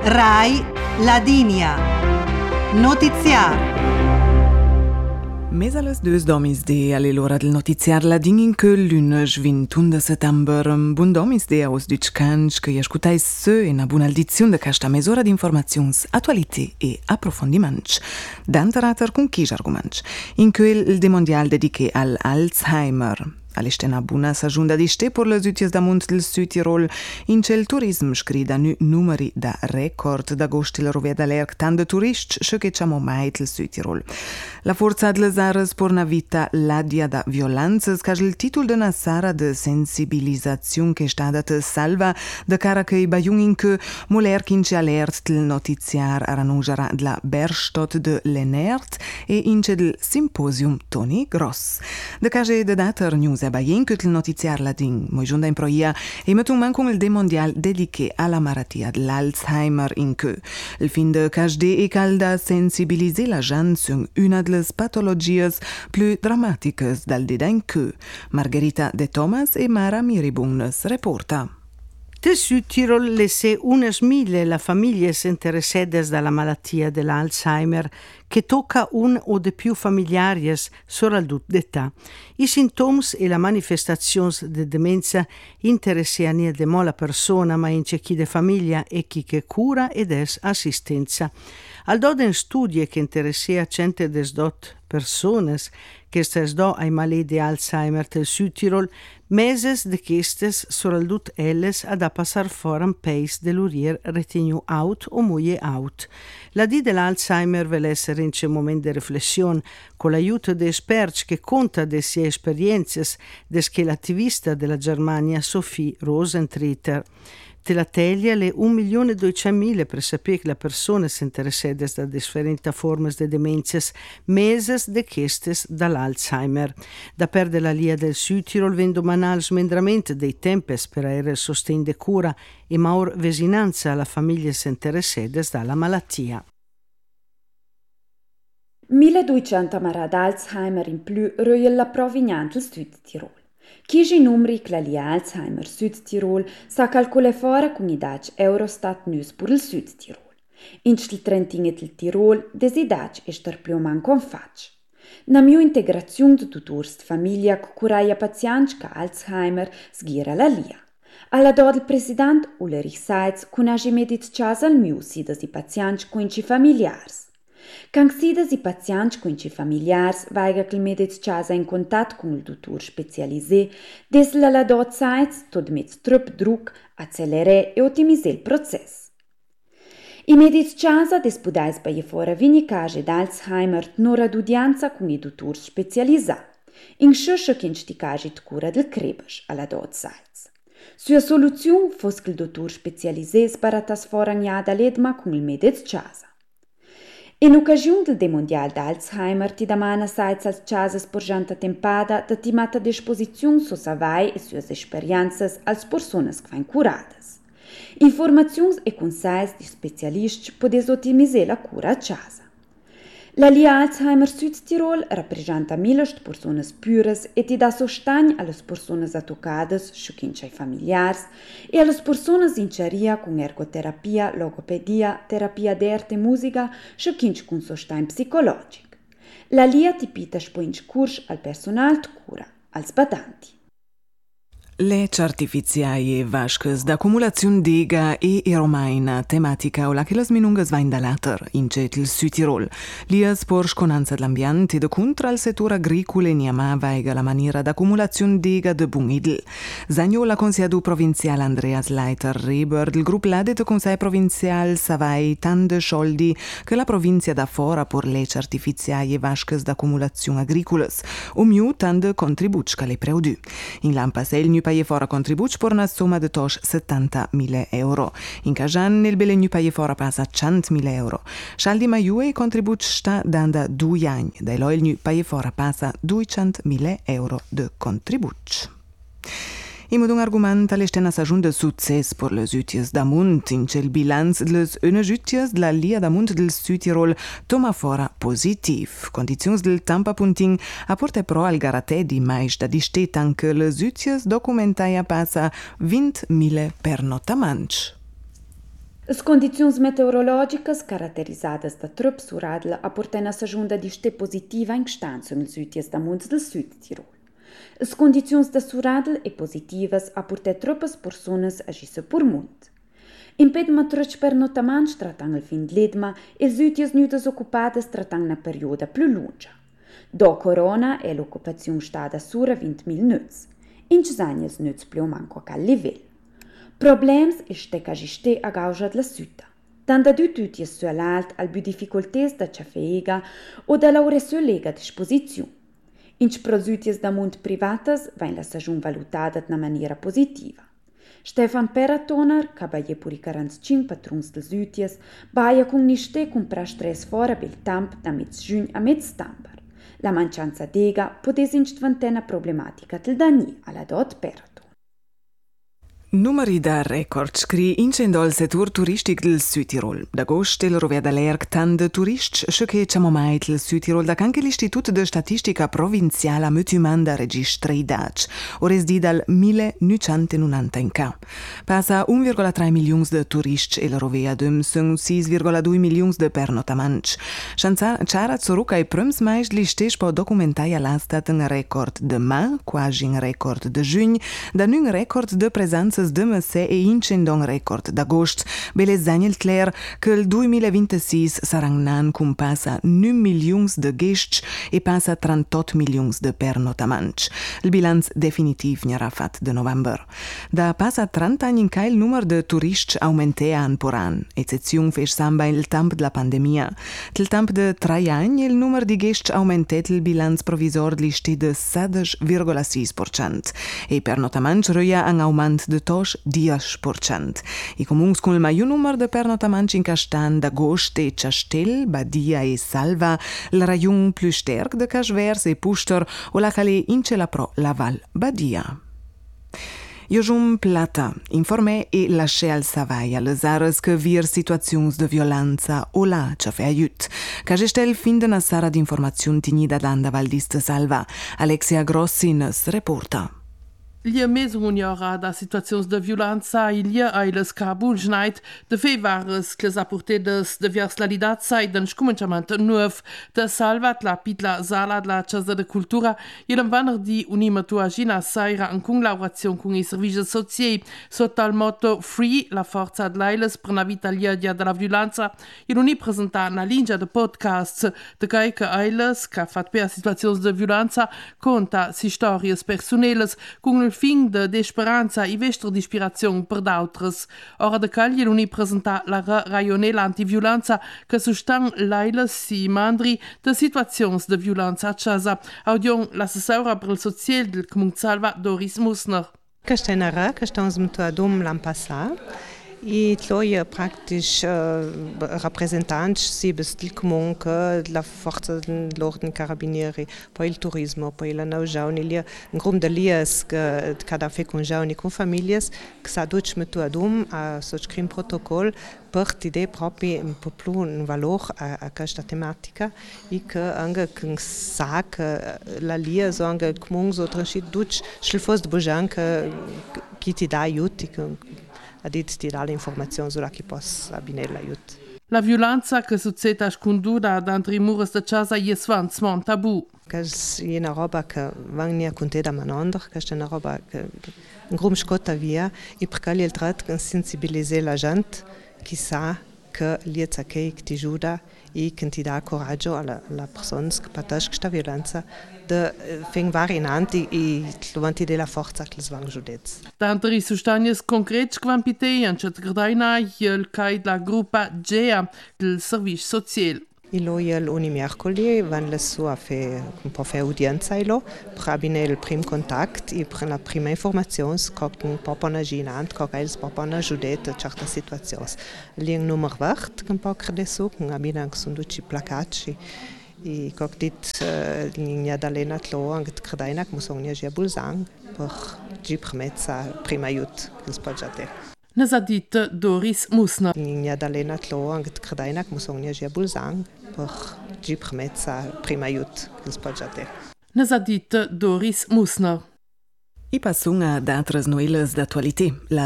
Rai Ladinia. Notiziar. Mes alles dus domis de all'ora del notiziar Ladin in Köln lunes 21 settember. Bun domis de aus Deutschkansch che ascoltais se in una buona audizione de questa mesura di informazions, attualità e approfondiments. D'anterater con chi arguments. In Köln il de mondial dediche al Alzheimer. All'estena buna s'aggiunta di ste per le sutias da mont del Südtirol. In cel turism scrida nu numeri da record d'agosto la roveda l'erc tan de turists che c'amo mai del Südtirol. La forza de les ares por una vita ladia da violenza scage il titolo de una sara de sensibilizazione che sta data salva de cara che i bajung in che moler kince alert del notiziar aranujara de la Berstadt de Lenert e ince del Symposium Toni Gross. De cage de dater news Baien che il notiziar Ladin moi giunta in proia e metung man con il de mondial dediche alla malattia dell'Alzheimer in che il fin de cage e calda sensibiliser la gente sur una delle patologies più drammatiche dal dedain che Margherita De Thomas e Mara Miribugnes reporta. Del Südtirol lesse unes mille la famiglie interessedes dalla malattia dell'Alzheimer che tocca un o de più familiaries soraldut d'età. I sintoms e la manifestazions de demenza interessano de mo la persona ma in c'è chi de famiglia e chi che cura ed es assistenza. Al doden studie che interessea cente des dot persones che stes do ai malè di Alzheimer del Südtirol, meses de questes soraldut elles ad a passar foran peis dell'urier retenu out o muie out. La di dell'Alzheimer vel essere in ce moment de riflessione con l'aiuto de esperti che conta de sie esperiences des che l'attivista della Germania Sophie Rosentreter. Te la teglia le 1.200.000 per sapere che la persona si interessa da differenti forme di demenzias, meses de questes dall'Alzheimer. Da perdere la lia del Südtirol vendo manal smendramento dei tempes per avere il sostegno de cura e maur vesinanza alla famiglia si interessa dalla malattia. 1200 malati d'Alzheimer in più röjel la provignante del Südtirol. Chiesi numeri che la lia Alzheimer Südtirol sa calcolare fora con i dati Eurostat News per il Südtirol. In stil Trentin e il Tirol, desi dati ester più manco un faccio. Na mia integrazione di tutors famiglia che curaia pazienti che Alzheimer sgira la lia. Alla dod il presidente Ulrich Seitz conosce medit casa al mio si desi pazienti con i familiari. Quand sidas i pazienti con i familiari vaiga che il medic casa in contatto con il dottor specialisé, des la dot Seitz tot met trup druck, accelerare e ottimizzare il processo. I medici casa des podais bei fora vini case d'Alzheimer nora d'udianza con i dottor specialisà. In sciuscia che sti case di cura del crebas alla dot Seitz. Sua soluzione fosse che il dottor specialisé sparatas fora gnada ledma con il medic casa. In occasione del mondial d'Alzheimer ti damana Seitz als casas per janta tempada da ti mata a disposizione su savai e suas esperienze als personas que vêm curadas. Informações e conselhos de especialistas podem otimizar a cura a casa. La Lia Alzheimer Südtirol rappresenta miles de pessoas puras e ti dà sostegno alle persone toccadas, sciucchincei familiari, e alle persone in ceria con ergoterapia, logopedia, terapia d'arte e musica, sciuccinci con sostegno psicologico. La Lia ti pita spoinci curs al personale di cura, als badanti. Leci artificiali vascas d'accumulazione d'ega e romaina tematica o la che las minungas vain da later in cet il Südtirol. Lias por sconanza d'ambiente de contra al settore agricolo in Yama vaiga la maniera d'accumulazione d'ega de Bungidl. Zagno la consigliado provinciale Andreas Leiter Reber del gruppo Lade de Consiglio Provincial Savai tante soldi che la provincia da fora por leci artificiali vascas d'accumulazione agricolas, o miu tante contributi che le preudu. In Lampasel paie fora contribuci per una somma di tosh 70.000 euro. In Cajan nel Belegnu paie fora passa 100.000 euro. Scialdi Maiue contribuci sta dando 2 anni. Dai Loilnu paie fora passa 200.000 euro di contribuci. Ima un argument all'estena s'ajun de succes per le utias damunt in cel bilanz les utias de la lia damunt del Südtirol toma fora positiv. Condizions del Tampa Punting apporta pro al garate di mais da distetan che les utias documentaia passa 20.000 per notamanch. Le condizioni meteorologiche caratterizzate da troppo suradla apportano a stagione di ste positiva in stanza nel sud-est da Monts del Sud Tirol. Le condizioni da suradla e positive apportano troppe persone a gisse per Mont. Impedima trec per notamment tratang il fin d'ledma e il sud-est nu disoccupate tratang una perioda più lunga. Do corona è l'occupazione stata sura 20.000 nütz. In Cesagnes nütz più manco a livello. Problems este ca giste a causa della sutta. Tanda tutti su l'alt al più difficoltés da ciafeiga o da laure su lega a disposizione. In prosuties da mont privatas va in la stagione valutata in maniera positiva. Stefan Peratoner, che baie puri 45 patrons del Südies, baia con niste compra stress fora bil tamp da metz giugn a metz stamper. La mancanza d'ega potesse instantena problematica del dani alla dot Peratoner. Numeri da record scri incendo il settur turistic del Südtirol. D'agost el roveda l'erg tant de turists che c'amo mai del Südtirol da anche l'Istituto de Statistica Provinciala Mötumanda registreit ores di dal 1990 in ca. Passa 1,3 milioni de turists el rovea dum sunt 6,2 milioni de pernotamanch. C'ara zoruca e prums mais l'istes po documentaia lastat un record de ma, quasi un record de giugn, da un record de presenza de mese e incendon record d'agost. Bele Daniel Claire che il 2026 sarà un anno con passa 9 milioni de ghests e passa 38 milioni de pernotamanch. Il bilanz definitiv n'era fat de november. Da passa 30 anni in ca il numero de turists aumentea an por an. Eccezion fes samba il temp de la pandemia. Til temp de 3 anni il numero di ghests aumentet il bilanz provisor listi de 7,6%. E pernotamanch röja an aumant de 10%. I comuns con il maior numero de pernotamanch in castan d'agost e Chastel, Badia e Salva, il rajon più sterk de Casvers e Puster o la cale incela pro la Val Badia. Jojum Plata informè e lasciò al Savaia le ares che vir situazioni de violenza o la ce fe aiut. Ca gestel fin de nasara d'informazione tinida d'anda Valdista Salva. Alexia Grossi nos reporta. Il y a més un'hora da situacions de violenza il y a ailes ca bunschneit de fevares que apportedes de versalidad den començament nuov de salvat la pitla sala de la casa de cultura e l'en venerdì unimatu a Gina Saira en collaborazione con i servizi sociali sotto il motto Free, la forza de l'ailes per una vita liedia de la violenza e l'uni presenta una linea de podcasts de caica ailes ca fat per situazioni de violenza conta si stories personelles con il fin de speranza e vestro di ispirazione per d'autres. Ora de cagli l'uni presenta la raionela antiviolenza che sustan l'ailes i mandri de situazioni de violenza a casa. Audion l'assessora per il social del Comune Salva Doris Musner. Castanara, que estamos muito a dom l'an passat, e tloia praktisch rappresentanti sibes del comune che la forza dell'ordine carabinieri, poi il turismo, poi la nau jauni, lì un gruppo di lies che cada fe con jauni con famiglie che sa duc metu adum a sottoscrivere un protocollo per t'idee proprio un po' più un valore a questa tematica e che anche con sa che la lia so anche il comune so transit duc se fosse bujan che ti dà aiuti a dit ti dà l'informazione sulla chi possa abbinare l'aiuto. La violenza che succede a scondura dentro i muri di casa è svanzman tabù. Che è una roba che vanno a contare da manandra, che è una roba che un gruppo scotta via e perché il tratto che sensibilizzare la gente che sa che l'aiuto che ti aiuta e che ti dà coraggio alla persona che patisce questa violenza de fing vari in anti e lovanti della forza che svang giudez. Dentro i sostagnes concreti che van pitei an chat gradaina il kai la gruppa GEA del servizio sociale. Ilo il ogni mercoledì van le su a fe un po' fe udienza ilo per abine il prim contact e per la prima informazione che un po' panaginant che els po' panajudet certa situazioni. Lì un numero vert che un po' credesu con abine anche sono duci placacci e cockpit linea d'alena tlo anche credaina che musogna già bulsang per gi permezza prima aiut che spaggiate. Nes ha dit Doris Musner. Linea d'alena tlo anche credaina che musogna già bulsang per gi permezza prima aiut che spaggiate. Nes ha dit Doris Musner. I passung a d'altres novelas d'actualité. La